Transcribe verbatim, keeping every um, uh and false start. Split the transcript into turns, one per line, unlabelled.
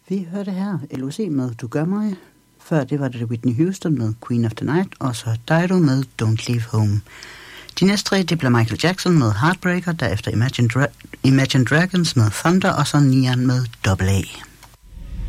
Vi hørte her L O C med Du gør mig. Før det var det Whitney Houston med Queen of the Night, og så Dido med Don't Leave Home. De næste tre, det bliver Michael Jackson med Heartbreaker, derefter Imagine, Dra- Imagine Dragons med Thunder, og så Nian med Double A.